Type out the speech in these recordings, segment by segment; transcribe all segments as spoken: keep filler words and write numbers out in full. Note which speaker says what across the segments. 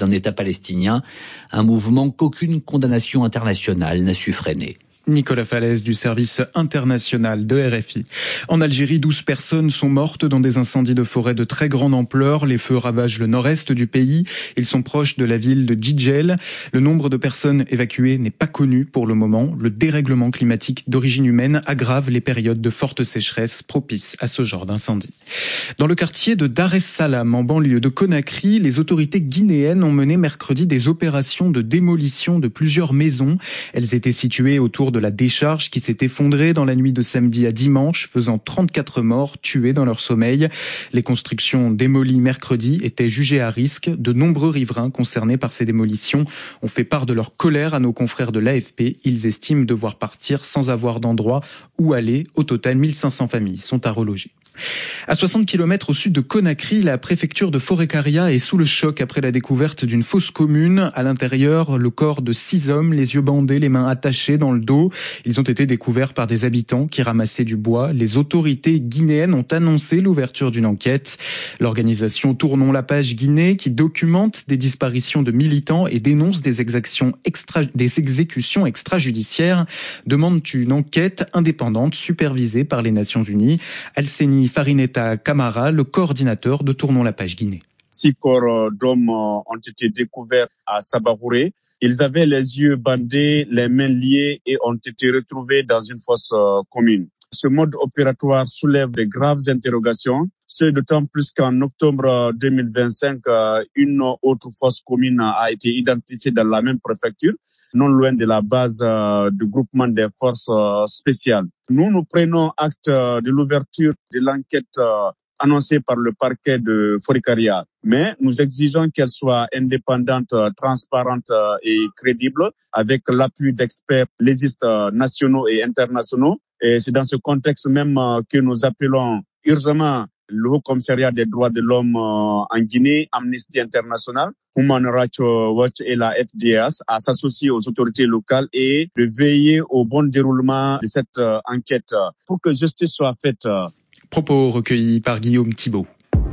Speaker 1: d'un État palestinien, un mouvement qu'aucune condamnation internationale n'a su freiner.
Speaker 2: Nicolas Falaise du service international de R F I. En Algérie, douze personnes sont mortes dans des incendies de forêt de très grande ampleur. Les feux ravagent le nord-est du pays. Ils sont proches de la ville de Djidjel. Le nombre de personnes évacuées n'est pas connu pour le moment. Le dérèglement climatique d'origine humaine aggrave les périodes de forte sécheresse propices à ce genre d'incendie. Dans le quartier de Dar es Salaam, en banlieue de Conakry, les autorités guinéennes ont mené mercredi des opérations de démolition de plusieurs maisons. Elles étaient situées autour de la décharge qui s'est effondrée dans la nuit de samedi à dimanche, faisant trente-quatre morts tués dans leur sommeil. Les constructions démolies mercredi étaient jugées à risque. De nombreux riverains concernés par ces démolitions ont fait part de leur colère à nos confrères de l'A F P. Ils estiment devoir partir sans avoir d'endroit où aller. Au total, mille cinq cents familles sont à reloger. À soixante kilomètres au sud de Conakry, la préfecture de Forêt-Caria est sous le choc après la découverte d'une fosse commune. À l'intérieur, le corps de six hommes, les yeux bandés, les mains attachées dans le dos. Ils ont été découverts par des habitants qui ramassaient du bois. Les autorités guinéennes ont annoncé l'ouverture d'une enquête. L'organisation Tournons la page Guinée, qui documente des disparitions de militants et dénonce des exactions extra, des exécutions extrajudiciaires, demande une enquête indépendante supervisée par les Nations Unies. Alseni Farineta Camara, le coordinateur de Tournons la page Guinée.
Speaker 3: Six corps d'hommes ont été découverts à Sabahouré. Ils avaient les yeux bandés, les mains liées et ont été retrouvés dans une fosse commune. Ce mode opératoire soulève de graves interrogations. C'est d'autant plus qu'en octobre deux mille vingt-cinq, une autre fosse commune a été identifiée dans la même préfecture, non loin de la base du groupement des forces spéciales. Nous, nous prenons acte de l'ouverture de l'enquête annoncée par le parquet de Forêt-Caria. Mais nous exigeons qu'elle soit indépendante, transparente et crédible, avec l'appui d'experts légistes nationaux et internationaux. Et c'est dans ce contexte même que nous appelons urgemment le Haut Commissariat des droits de l'homme en Guinée, Amnesty International, Human Rights Watch et la F D S à s'associer aux autorités locales et de veiller au bon déroulement de cette enquête pour que justice soit faite.
Speaker 2: Propos recueillis par Guillaume Thibault.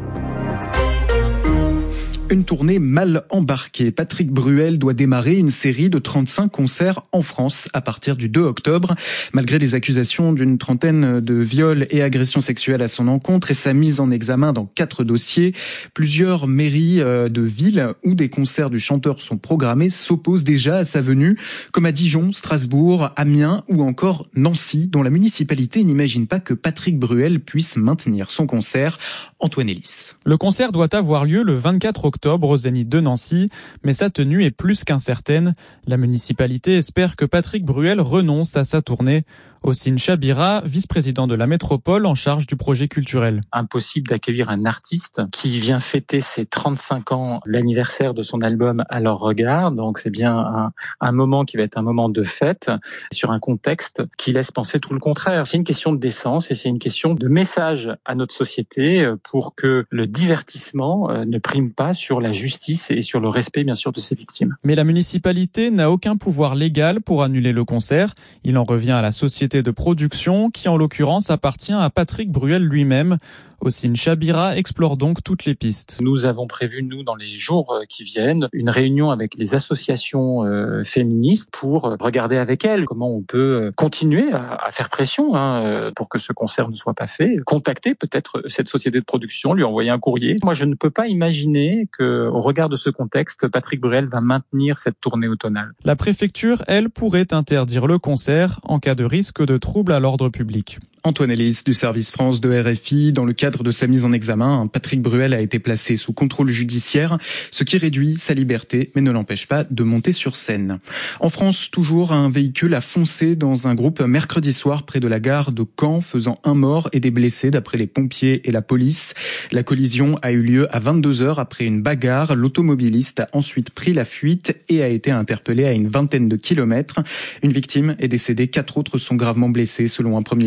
Speaker 2: Une tournée mal embarquée. Patrick Bruel doit démarrer une série de trente-cinq concerts en France à partir du deux octobre. Malgré les accusations d'une trentaine de viols et agressions sexuelles à son encontre et sa mise en examen dans quatre dossiers, plusieurs mairies de villes où des concerts du chanteur sont programmés s'opposent déjà à sa venue, comme à Dijon, Strasbourg, Amiens ou encore Nancy, dont la municipalité n'imagine pas que Patrick Bruel puisse maintenir son concert. Antoine Elis.
Speaker 4: Le concert doit avoir lieu le vingt-quatre octobre au Zénith de Nancy, mais sa tenue est plus qu'incertaine. La municipalité espère que Patrick Bruel renonce à sa tournée. Ossine Chabira, vice-président de la métropole en charge du projet culturel.
Speaker 5: Impossible d'accueillir un artiste qui vient fêter ses trente-cinq ans, l'anniversaire de son album à leur regard. Donc c'est bien un, un moment qui va être un moment de fête sur un contexte qui laisse penser tout le contraire. C'est une question de décence et c'est une question de message à notre société pour que le divertissement ne prime pas sur la justice et sur le respect bien sûr de ses victimes.
Speaker 4: Mais la municipalité n'a aucun pouvoir légal pour annuler le concert. Il en revient à la société de production qui en l'occurrence appartient à Patrick Bruel lui-même. Ossine Chabira explore donc toutes les pistes.
Speaker 5: Nous avons prévu, nous, dans les jours qui viennent, une réunion avec les associations euh, féministes pour regarder avec elles comment on peut continuer à, à faire pression hein, pour que ce concert ne soit pas fait. Contacter peut-être cette société de production, lui envoyer un courrier. Moi, je ne peux pas imaginer que, au regard de ce contexte, Patrick Bruel va maintenir cette tournée automnale.
Speaker 4: La préfecture, elle, pourrait interdire le concert en cas de risque de trouble à l'ordre public.
Speaker 2: Antoine Elis du service France de R F I. Dans le cadre de sa mise en examen, Patrick Bruel a été placé sous contrôle judiciaire, ce qui réduit sa liberté mais ne l'empêche pas de monter sur scène. En France, toujours, un véhicule a foncé dans un groupe mercredi soir près de la gare de Caen, faisant un mort et des blessés d'après les pompiers et la police. La collision a eu lieu à vingt-deux heures après une bagarre. L'automobiliste a ensuite pris la fuite et a été interpellé à une vingtaine de kilomètres. Une victime est décédée, quatre autres sont gravement blessés selon un premier bilan des pompiers.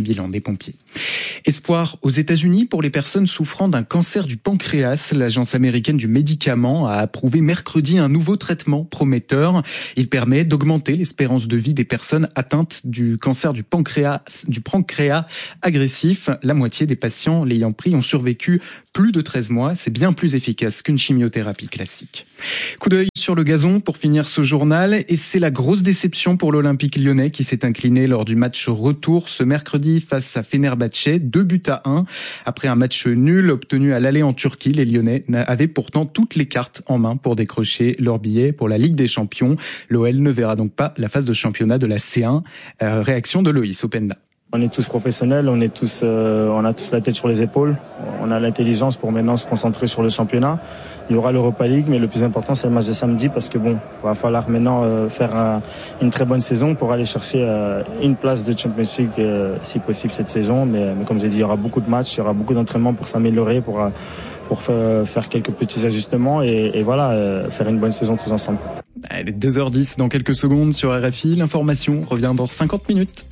Speaker 2: sapeurs-pompiers. Espoir aux États-Unis pour les personnes souffrant d'un cancer du pancréas. L'Agence américaine du médicament a approuvé mercredi un nouveau traitement prometteur. Il permet d'augmenter l'espérance de vie des personnes atteintes du cancer du pancréas, du pancréas agressif. La moitié des patients l'ayant pris ont survécu plus de treize mois. C'est bien plus efficace qu'une chimiothérapie classique. Coup d'œil sur le gazon pour finir ce journal. Et c'est la grosse déception pour l'Olympique lyonnais qui s'est incliné lors du match retour ce mercredi face à Fenerbahçe, deux buts à un. Après un match nul obtenu à l'aller en Turquie, les Lyonnais avaient pourtant toutes les cartes en main pour décrocher leur billet pour la Ligue des Champions. L'O L ne verra donc pas la phase de championnat de la C un. Euh, réaction de Loïs Openda.
Speaker 6: On est tous professionnels, on est tous, euh, on a tous la tête sur les épaules. On a l'intelligence pour maintenant se concentrer sur le championnat. Il y aura l'Europa League, mais le plus important c'est le match de samedi parce que bon, il va falloir maintenant euh, faire un, une très bonne saison pour aller chercher euh, une place de Champions League euh, si possible cette saison. Mais, mais comme j'ai dit, il y aura beaucoup de matchs, il y aura beaucoup d'entraînements pour s'améliorer, pour pour faire quelques petits ajustements et, et voilà, euh, faire une bonne saison tous ensemble.
Speaker 2: Allez, deux heures dix dans quelques secondes sur R F I. L'information revient dans cinquante minutes.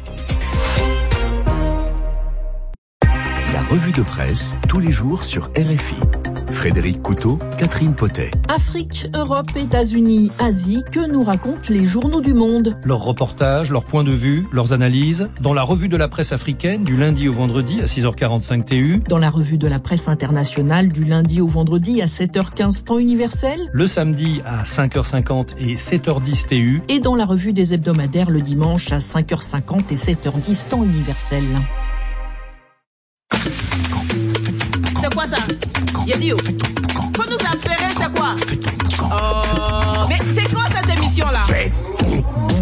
Speaker 7: La revue de presse, tous les jours sur R F I. Frédéric Couteau, Catherine Potet.
Speaker 8: Afrique, Europe, États-Unis, Asie, que nous racontent les journaux du monde?
Speaker 9: Leurs reportages, leurs points de vue, leurs analyses, dans la revue de la presse africaine du lundi au vendredi à six heures quarante-cinq T U.
Speaker 8: Dans la revue de la presse internationale du lundi au vendredi à sept heures quinze temps universel.
Speaker 9: Le samedi à cinq heures cinquante et sept heures dix T U.
Speaker 8: Et dans la revue des hebdomadaires le dimanche à cinq heures cinquante et sept heures dix temps universel.
Speaker 10: C'est quoi ça? Yadio. Faut nous affaire, c'est quoi? Oh.